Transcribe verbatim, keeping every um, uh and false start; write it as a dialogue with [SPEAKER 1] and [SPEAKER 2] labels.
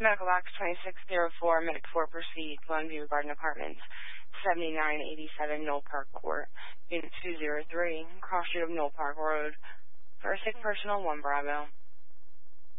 [SPEAKER 1] Medical Box twenty-six oh four, Medic four, proceed. Glenview Garden Apartments, seventy-nine eighty-seven Knoll Park Court, Unit two oh three, cross street of Knoll Park Road. For a sick person on one Bravo.